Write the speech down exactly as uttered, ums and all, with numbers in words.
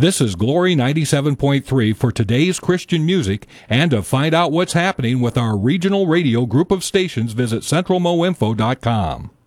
This is Glory ninety-seven point three for today's Christian music, and to find out what's happening with our regional radio group of stations, visit central mo info dot com.